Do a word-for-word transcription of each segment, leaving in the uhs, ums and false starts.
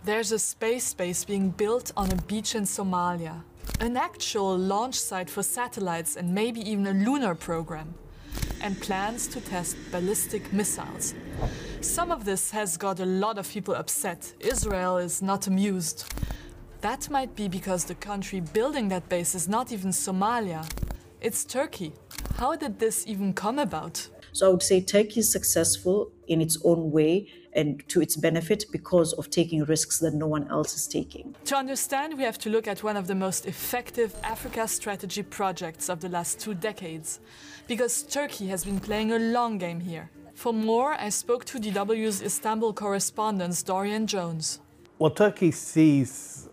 There's a space base being built on a beach in Somalia, an actual launch site for satellites and maybe even a lunar program, and plans to test ballistic missiles. Some of this has got a lot of people upset. Israel is not amused. That might be because the country building that base is not even Somalia. It's Turkey. How did this even come about? So I would say Turkey is successful in its own way and to its benefit because of taking risks that no one else is taking. To understand, we have to look at one of the most effective Africa strategy projects of the last two decades, because Turkey has been playing a long game here. For more, I spoke to D W's Istanbul correspondent Dorian Jones. Well, Turkey sees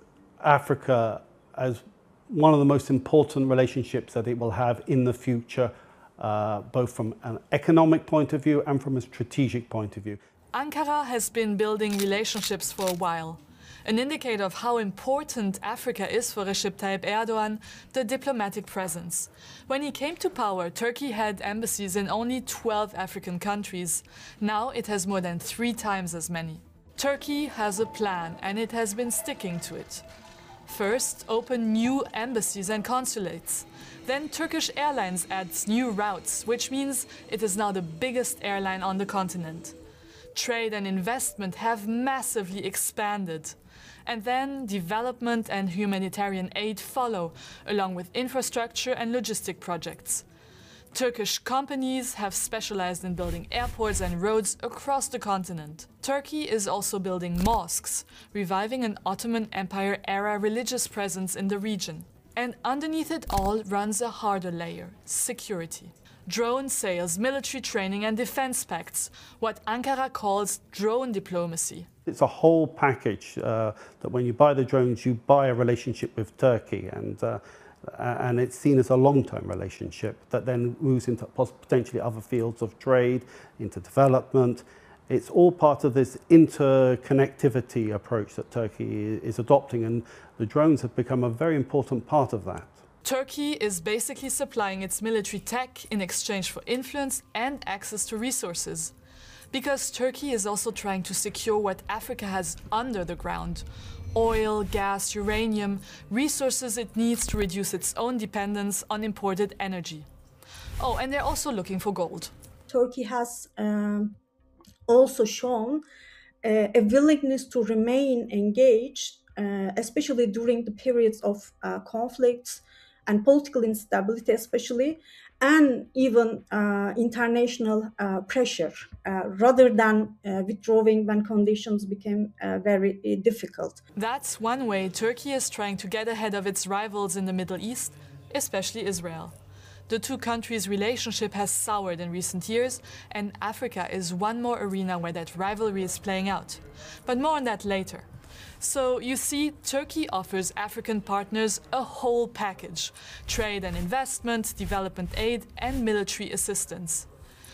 Africa as one of the most important relationships that it will have in the future, uh, both from an economic point of view and from a strategic point of view. Ankara has been building relationships for a while. An indicator of how important Africa is for Recep Tayyip Erdogan, the diplomatic presence. When he came to power, Turkey had embassies in only twelve African countries. Now it has more than three times as many. Turkey has a plan, and it has been sticking to it. First, open new embassies and consulates. Then Turkish Airlines adds new routes, which means it is now the biggest airline on the continent. Trade and investment have massively expanded. And then development and humanitarian aid follow, along with infrastructure and logistic projects. Turkish companies have specialized in building airports and roads across the continent. Turkey is also building mosques, reviving an Ottoman Empire-era religious presence in the region. And underneath it all runs a harder layer: security. Drone sales, military training and defense pacts, what Ankara calls drone diplomacy. It's a whole package uh, that when you buy the drones, you buy a relationship with Turkey, and, uh, and it's seen as a long-term relationship that then moves into potentially other fields of trade, into development. It's all part of this interconnectivity approach that Turkey is adopting, and the drones have become a very important part of that. Turkey is basically supplying its military tech in exchange for influence and access to resources. Because Turkey is also trying to secure what Africa has under the ground: oil, gas, uranium, resources it needs to reduce its own dependence on imported energy. Oh, and they're also looking for gold. Turkey has um, also shown uh, a willingness to remain engaged, uh, especially during the periods of uh, conflicts and political instability especially, and even uh, international uh, pressure, uh, rather than uh, withdrawing when conditions became uh, very uh, difficult. That's one way Turkey is trying to get ahead of its rivals in the Middle East, especially Israel. The two countries' relationship has soured in recent years, and Africa is one more arena where that rivalry is playing out. But more on that later. So, you see, Turkey offers African partners a whole package: trade and investment, development aid, and military assistance.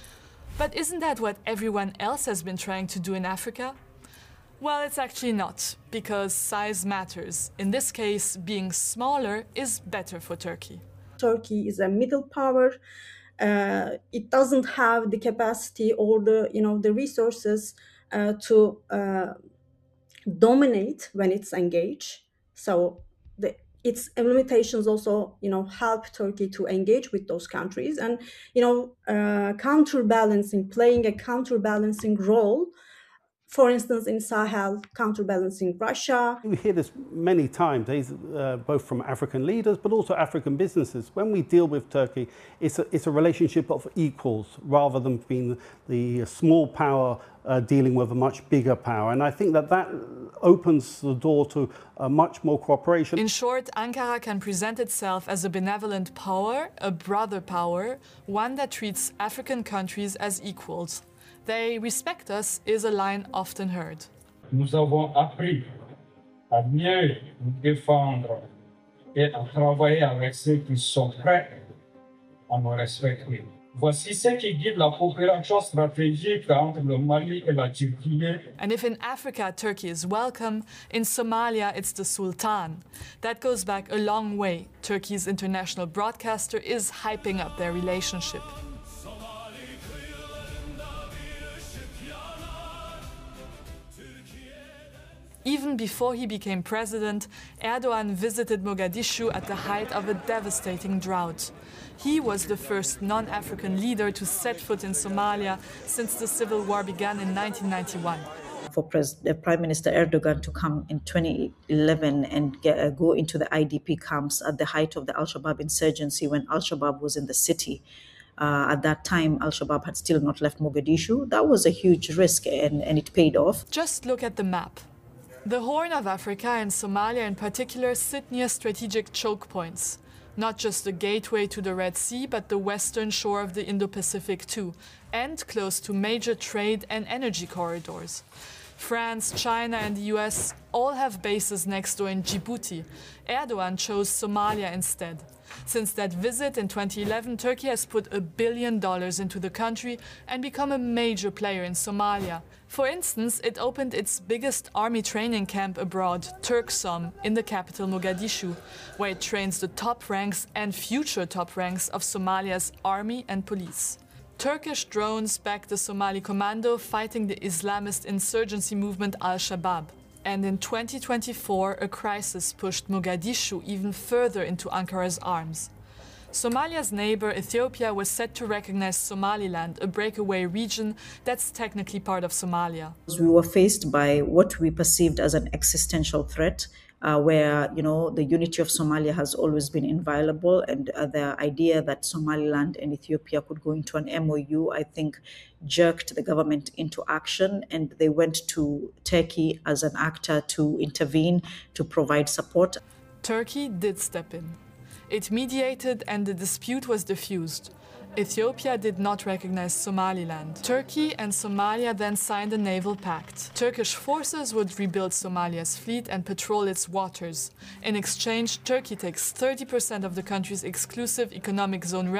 But isn't that what everyone else has been trying to do in Africa? Well, it's actually not, because size matters. In this case, being smaller is better for Turkey. Turkey is a middle power. Uh, it doesn't have the capacity or the, you know, the resources uh, to uh, dominate when it's engaged. So the, its limitations also, you know, help Turkey to engage with those countries, and, you know, uh, counterbalancing, playing a counterbalancing role. For instance, in Sahel, counterbalancing Russia. We hear this many times, uh, both from African leaders, but also African businesses. When we deal with Turkey, it's a, it's a relationship of equals, rather than being the small power uh, dealing with a much bigger power. And I think that that opens the door to uh, much more cooperation. In short, Ankara can present itself as a benevolent power, a brother power, one that treats African countries as equals. They respect us is a line often heard. Nous avons appris à mieux nous défendre et à travailler avec ceux qui sont prêts à nous respecter. Voici ce qui guide la coopération stratégique entre le Mali et la Turquie. And if in Africa Turkey is welcome, in Somalia it's the Sultan. That goes back a long way. Turkey's international broadcaster is hyping up their relationship. Even before he became president, Erdogan visited Mogadishu at the height of a devastating drought. He was the first non-African leader to set foot in Somalia since the civil war began in nineteen ninety-one. For Pres- uh, Prime Minister Erdogan to come in twenty eleven and get, uh, go into the I D P camps at the height of the Al-Shabaab insurgency when Al-Shabaab was in the city. Uh, at that time, Al-Shabaab had still not left Mogadishu. That was a huge risk, and, and it paid off. Just look at the map. The Horn of Africa and Somalia in particular sit near strategic choke points. Not just the gateway to the Red Sea, but the western shore of the Indo-Pacific too, and close to major trade and energy corridors. France, China and the U S all have bases next door in Djibouti. Erdogan chose Somalia instead. Since that visit in twenty eleven, Turkey has put a billion dollars into the country and become a major player in Somalia. For instance, it opened its biggest army training camp abroad, Turksom, in the capital Mogadishu, where it trains the top ranks and future top ranks of Somalia's army and police. Turkish drones back the Somali commando fighting the Islamist insurgency movement Al-Shabaab. And in twenty twenty-four, a crisis pushed Mogadishu even further into Ankara's arms. Somalia's neighbor Ethiopia was set to recognize Somaliland, a breakaway region that's technically part of Somalia. We were faced by what we perceived as an existential threat, uh, where, you know, the unity of Somalia has always been inviolable, and uh, the idea that Somaliland and Ethiopia could go into an M O U, I think, jerked the government into action, and they went to Turkey as an actor to intervene, to provide support. Turkey did step in. It mediated and the dispute was diffused. Ethiopia did not recognize Somaliland. Turkey and Somalia then signed a naval pact. Turkish forces would rebuild Somalia's fleet and patrol its waters. In exchange, Turkey takes thirty percent of the country's exclusive economic zone